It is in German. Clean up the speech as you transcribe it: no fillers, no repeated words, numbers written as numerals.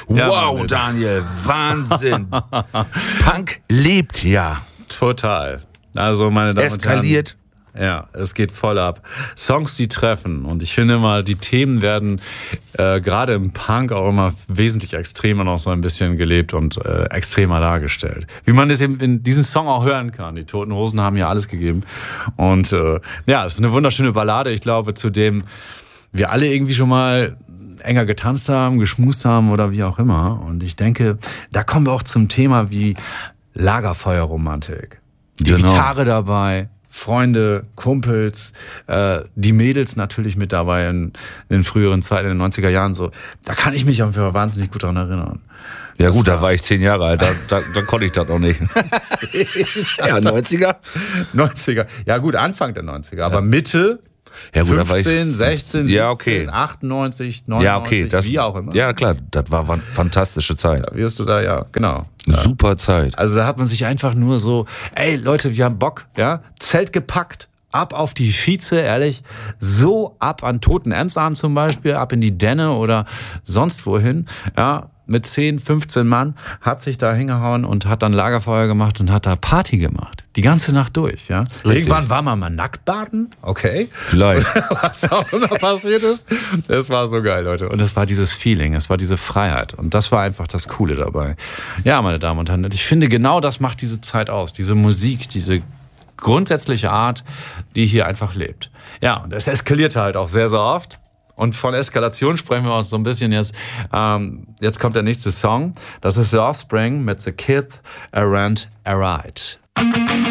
Wow, Daniel, Wahnsinn. Punk lebt ja. Total. Also, meine Damen und Herren. Eskaliert. Ja, es geht voll ab. Songs, die treffen. Und ich finde mal, die Themen werden gerade im Punk auch immer wesentlich extremer noch so ein bisschen gelebt und extremer dargestellt. Wie man das eben in diesem Song auch hören kann. Die Toten Hosen haben ja alles gegeben. Und ja, es ist eine wunderschöne Ballade. Ich glaube, zu dem wir alle irgendwie schon mal enger getanzt haben, geschmust haben oder wie auch immer. Und ich denke, da kommen wir auch zum Thema wie Lagerfeuerromantik. Die Gitarre dabei, Freunde, Kumpels, die Mädels natürlich mit dabei in den früheren Zeiten, in den 90er Jahren so. Da kann ich mich einfach wahnsinnig gut daran erinnern. Ja gut, da war ich 10 Jahre alt, da konnte ich das noch nicht. Ja, 90er? 90er, ja gut, Anfang der 90er, aber Mitte, ja, gut, 15, 16, 17, ja, okay. 98, 99, ja, okay, wie auch immer. Ja klar, das war eine fantastische Zeit. Da wirst du da, ja, genau. Ja. Super Zeit. Also da hat man sich einfach nur so, ey Leute, wir haben Bock, ja, Zelt gepackt, ab auf die Vize, ehrlich, so ab an Toten Emsabend zum Beispiel, ab in die Denne oder sonst wohin, ja, mit 10, 15 Mann, hat sich da hingehauen und hat dann Lagerfeuer gemacht und hat da Party gemacht. Die ganze Nacht durch, ja. Richtig. Irgendwann war man mal nackt baden, okay. Vielleicht. Was auch immer passiert ist. Das war so geil, Leute. Und es war dieses Feeling, es war diese Freiheit. Und das war einfach das Coole dabei. Ja, meine Damen und Herren, ich finde, genau das macht diese Zeit aus. Diese Musik, diese grundsätzliche Art, die hier einfach lebt. Ja, und es eskalierte halt auch sehr, sehr oft. Und von Eskalation sprechen wir uns so ein bisschen jetzt. Jetzt kommt der nächste Song. Das ist The Offspring mit The Kid Errant Aride.